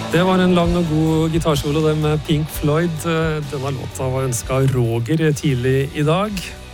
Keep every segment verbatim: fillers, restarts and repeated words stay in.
Det var en lang og god gitarsolo det med Pink Floyd. Denne låta var ønsket Roger tidlig i dag.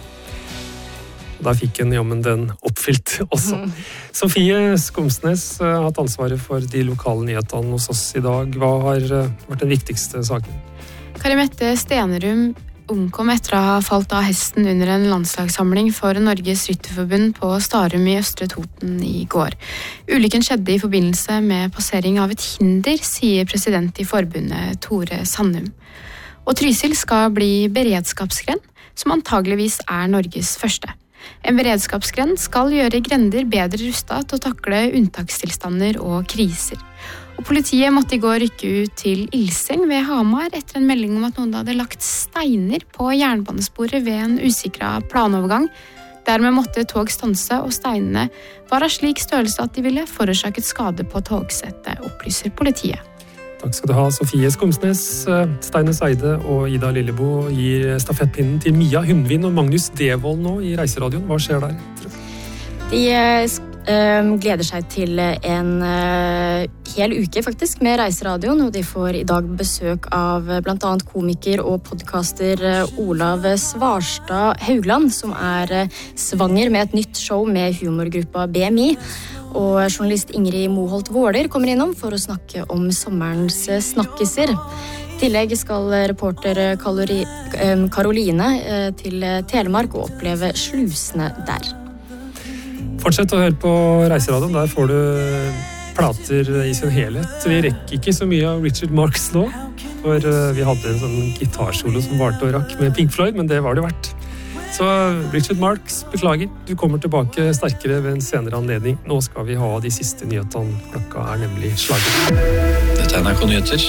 Da fikk en jammen den oppfylt også. Mm. Sofie Skomsnes har hatt ansvaret for de lokale nyhetene hos oss i dag. Hva har vært den viktigste saken? Kari Mette Stenerum omkom etter å ha falt av hesten under en landslagssamling for Norges Rytterforbund på Starum i Østre Toten i går. Ulykken skjedde i forbindelse med passering av et hinder, sier president i forbundet Tore Sandum. Og Trysil skal bli beredskapsgren, som antageligvis er Norges første. En beredskapsgren skal gjøre grender bedre rustet til å takle unntakstilstander og kriser. Og politiet måtte i går rykke ut til Ilseng ved Hamar etter en melding om at noen hadde lagt steiner på jernbanesporet ved en usikret planovergang. Dermed måtte tog stanse, og steinene var av slik størrelse at de ville forårsaket skade på togsettet, opplyser politiet. Takk skal du ha, Sofie Skomsnes. Steine Seide og Ida Lillebo gir stafettpinnen til Mia Hundvin og Magnus Devold nå i Reiseradioen. Hva skjer der? De uh, gleder seg til en uh, hel uke faktisk med Reiseradioen, og de får i dag besøk av blant annet komiker og podcaster uh, Olav Svarstad Haugland, som er uh, svanger med et nytt show med humorgruppa B M I. Og journalist Ingrid Moholt Våler kommer innom for å snakke om sommerens snakkiser. I tillegg skal reporter Karoline til Telemark og oppleve slusene der. Fortsett å høre på Reiseradioen, der får du plater i sin helhet. Vi rekker ikke så mye av Richard Marx nå, for vi hadde en sånn gitarsolo som varte og rakk med Pink Floyd, men det var det verdt. Så Richard Marx, beklager, du kommer tilbake sterkere ved en senere anledning. Nå skal vi ha de siste nyhetene. Klokka er nemlig slaget. Dette er N R K Nyheter.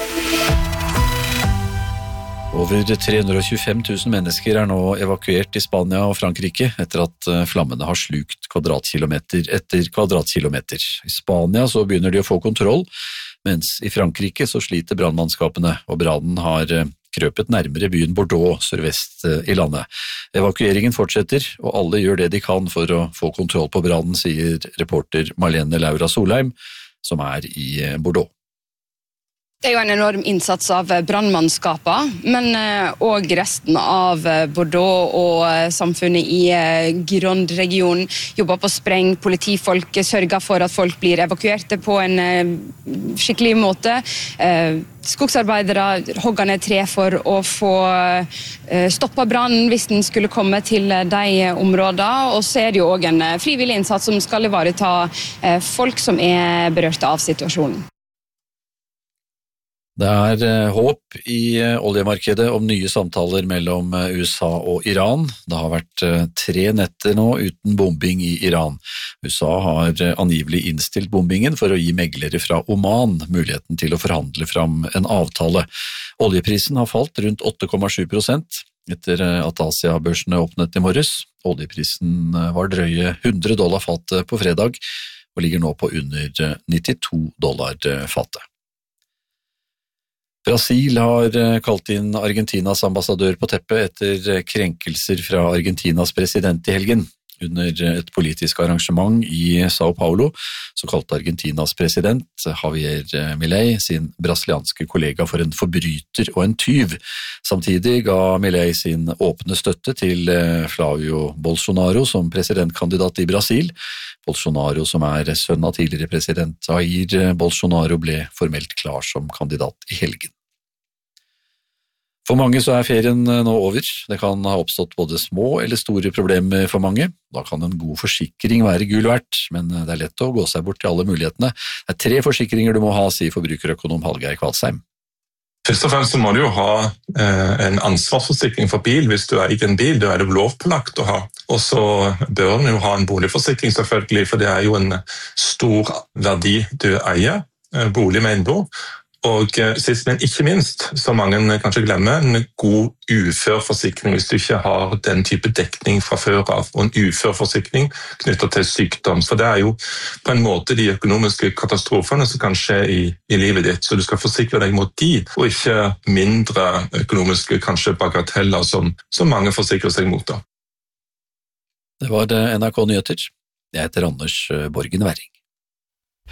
Over tre hundre og tjuefem tusen mennesker er nå evakuert i Spania og Frankrike etter at flammene har slukt kvadratkilometer etter kvadratkilometer. I Spania så begynner de å få kontroll, mens i Frankrike så sliter brannmannskapene, og brannen har krøpet nærmere byen Bordeaux sørvest i landet. Evakueringen fortsetter, og alle gjør det de kan for å få kontroll på brannen, sier reporter Marlene Laura Solheim, som er i Bordeaux. Det er jo en enorm innsats av brannmannskaper, men også resten av Bordeaux og samfunnet i Gironde-regionen jobber på spreng. Politifolk sørger for at folk blir evakuerte på en skikkelig måte. Skogsarbeidere hogger ned tre for å få stoppet brannen hvis den skulle komme til de områdene. Og så er det jo også en frivillig innsats som skal ivareta folk som er berørte av situasjonen. Det er håp i oljemarkedet om nye samtaler mellom U S A og Iran. Det har vært tre netter nå uten bombing i Iran. U S A har angivelig innstilt bombingen for å gi meglere fra Oman muligheten til å forhandle fram en avtale. Oljeprisen har falt rundt åtte komma sju prosent etter at Asia-børsene åpnet i morges. Oljeprisen var drøye hundre dollar fatet på fredag og ligger nå på under nittito dollar fatet. Brasil har kalt inn Argentinas ambassadør på teppet etter krenkelser fra Argentinas president i helgen. Under et politisk arrangement i Sao Paulo så kalte Argentinas president Javier Milei sin brasilianske kollega for en forbryter og en tyv. Samtidig ga Milei sin åpne støtte til Flavio Bolsonaro som presidentkandidat i Brasil. Bolsonaro, som er sønn av tidligere president Jair Bolsonaro, ble formelt klar som kandidat i helgen. For mange så er ferien nå over. Det kan ha oppstått både små eller store problemer for mange. Da kan en god forsikring være gull verdt, men det er lett å gå seg bort til alle mulighetene. Det er tre forsikringer du må ha, sier forbrukerøkonom Hallgeir Kvalsheim. Først og fremst så må du jo ha eh, en ansvarsforsikring for bil hvis du eier en bil. Det er det lovpålagt å ha. Og så bør du jo ha en boligforsikring selvfølgelig, for det er jo en stor verdi du eier, bolig med innbo. Og sist, men ikke minst, så mange kanskje glemmer, en god uførforsikring hvis du ikke har den type dekning fra før av, og en uførforsikring knyttet til sykdom. Så det er jo på en måte de økonomiske katastrofene som kan skje i, i livet ditt, så du skal forsikre deg mot de, og ikke mindre økonomiske, kanskje bagateller som, som mange forsikrer seg mot. Da. Det var N R K Nyheter. Jeg heter Anders Borgen Werring.